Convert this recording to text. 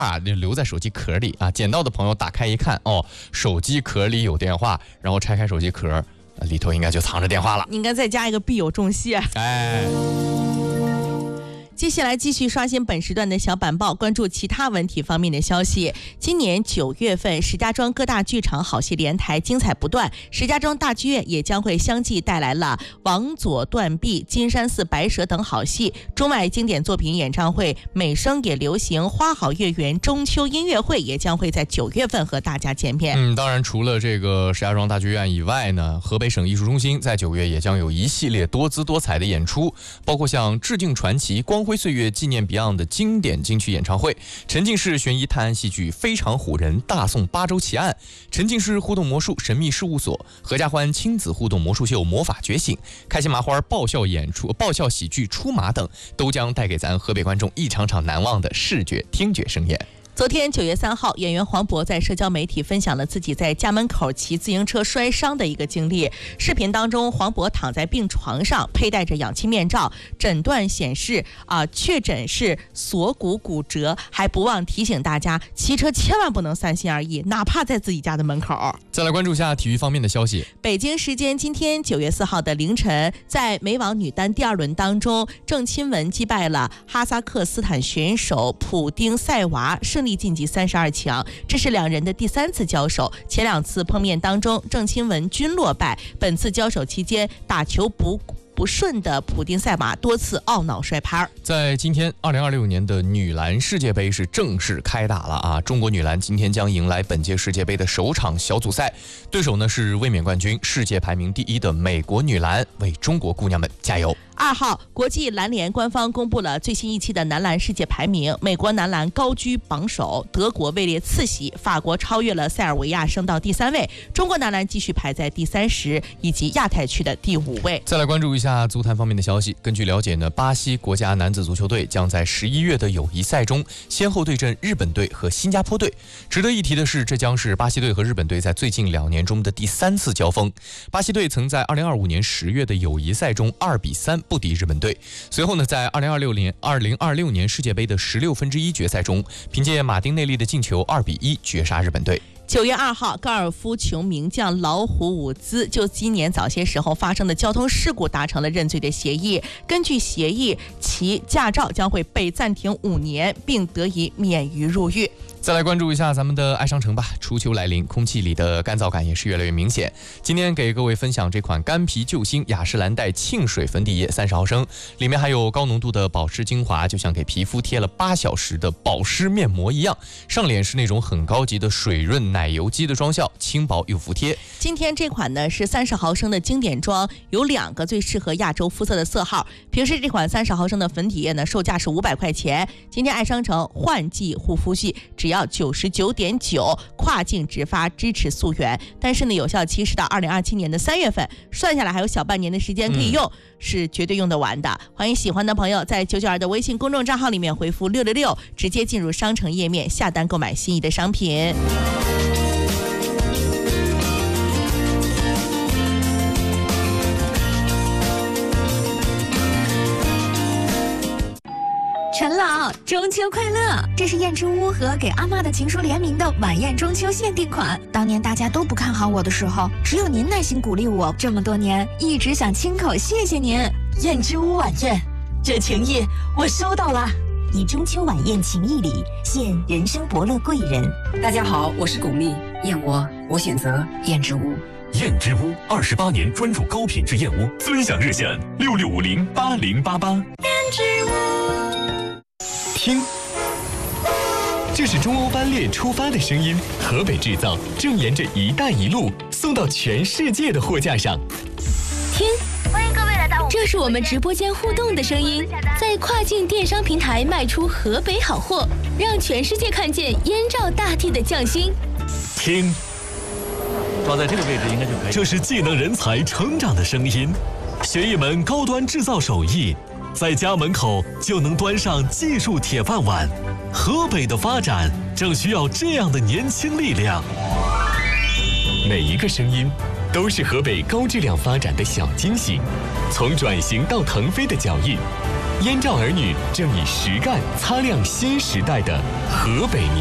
就留在手机壳里啊。捡到的朋友打开一看，哦，手机壳里有电话，然后拆开手机壳，里头应该就藏着电话了。 应该再加一个必有重谢。 哎。 接下来继续刷新本时段的小板报，关注其他文体方面的消息。今年9月份，石家庄各大剧场好戏连台，精彩不断。石家庄大剧院也将会相继带来了《王佐断臂》《金山寺白蛇》等好戏，中外经典作品演唱会、美声也流行、花好月圆中秋音乐会也将会在9月份和大家见面。 当然除了这个石家庄大剧院以外呢，河北省艺术中心在9月也将有一系列多姿多彩的演出，包括像致敬传奇、光辉岁月纪念 Beyond 的经典金曲演唱会，沉浸式悬疑探案戏剧《非常唬人大宋八州奇案》，沉浸式互动魔术神秘事务所，合家欢亲子互动魔术秀魔法觉醒，开心麻花爆笑演出、爆笑喜剧出马等，都将带给咱河北观众一场场难忘的视觉听觉盛宴。 昨天9月3号，演员黄渤在社交媒体分享了自己在家门口骑自行车摔伤的一个经历。视频当中，黄渤躺在病床上，佩戴着氧气面罩，诊断显示确诊是锁骨骨折，还不忘提醒大家，骑车千万不能三心二意，哪怕在自己家的门口。 再来关注一下体育方面的消息。 北京时间今天9月4号的凌晨，在美网女单第2轮当中，郑钦文击败了哈萨克斯坦选手普丁塞娃，顺利晋级32强，这是两人的第3次交手。前2次碰面当中，郑钦文均落败。本次交手期间，打球不顺的普丁塞娃多次懊恼摔拍。 在今天2026年的女篮世界杯是正式开打了啊！中国女篮今天将迎来本届世界杯的首场小组赛，对手呢是卫冕冠军、世界排名第1的美国女篮，为中国姑娘们加油。 2号，国际篮联官方公布了最新一期的男篮世界排名，美国男篮高居榜首，德国位列次席，法国超越了塞尔维亚升到第3位，中国男篮继续排在第30，以及亚太区的第5位。 再来关注一下足坛方面的消息。根据了解呢，巴西国家男子足球队将在11月的友谊赛中先后对阵日本队和新加坡队。值得一提的是，这将是巴西队和日本队在最近2年中的第3次交锋。巴西队曾在2025年10月的友谊赛中2比3不敌日本队，随后呢，在2026年世界杯的1/16决赛中，凭借马丁内利的进球2比1绝杀日本队。 9月2号，高尔夫球名将老虎伍兹就今年早些时候发生的交通事故达成了认罪的协议。根据协议，其驾照将会被暂停5年，并得以免于入狱。 再来关注一下咱们的爱商城吧。初秋来临，空气里的干燥感也是越来越明显。今天给各位分享这款干皮救星雅诗兰黛沁水粉底液30毫升，里面含有高浓度的保湿精华，就像给皮肤贴了8小时的保湿面膜一样，上脸是那种很高级的水润奶油肌的妆效，轻薄又服帖。 今天这款呢是30毫升的经典装，有2个最适合亚洲肤色的色号。平时这款30毫升的粉底液呢，售价是500块钱。今天爱商城换季护肤系只要99.9，跨境直发，支持溯源。但是呢，有效期是到2027年的3月份，算下来还有小半年的时间可以用，是绝对用得完的。欢迎喜欢的朋友在992的微信公众账号里面回复666，直接进入商城页面下单购买心仪的商品。 陈老，中秋快乐！这是燕之屋和给阿嬷的情书联名的晚宴中秋限定款。当年大家都不看好我的时候，只有您耐心鼓励我，这么多年一直想亲口谢谢您。 燕之屋晚宴，这情谊我收到了。 以中秋晚宴情谊礼，献人生伯乐贵人。 大家好，我是巩俐，燕窝我选择燕之屋。 燕之屋28年专注高品质燕窝，尊享热线66508088。 燕之屋。 听，这是中欧班列出发的声音，河北制造正沿着“一带一路”送到全世界的货架上。 听，欢迎各位来到这是我们直播间互动的声音，在跨境电商平台卖出河北好货，让全世界看见燕赵大地的匠心。 听， 抓在这个位置应该就可以。 这是技能人才成长的声音，学一门高端制造手艺，在家门口就能端上技术铁饭碗。河北的发展正需要这样的年轻力量。 每一个声音都是河北高质量发展的小惊喜，从转型到腾飞的脚印， 燕赵儿女正以实干擦亮新时代的河北